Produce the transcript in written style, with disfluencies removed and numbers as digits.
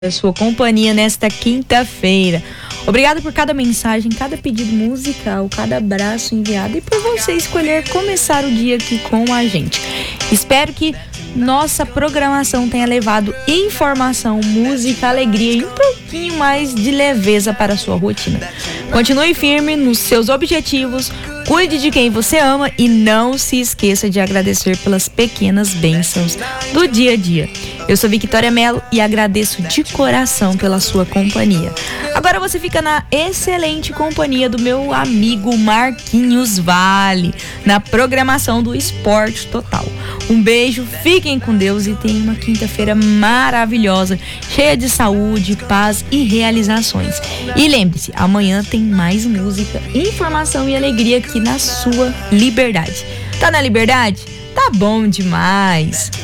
a sua companhia nesta quinta-feira. Obrigado por cada mensagem, cada pedido musical, cada abraço enviado e por você escolher começar o dia aqui com a gente. Espero que nossa programação tenha levado informação, música, alegria e um pouquinho mais de leveza para a sua rotina. Continue firme nos seus objetivos, cuide de quem você ama e não se esqueça de agradecer pelas pequenas bênçãos do dia a dia. Eu sou Victoria Mello e agradeço de coração pela sua companhia. Agora você fica na excelente companhia do meu amigo Marquinhos Vale, na programação do Esporte Total. Um beijo, fiquem com Deus e tenham uma quinta-feira maravilhosa, cheia de saúde, paz e realizações. E lembre-se, amanhã tem mais música, informação e alegria aqui na sua Liberdade. Tá na Liberdade? Tá bom demais!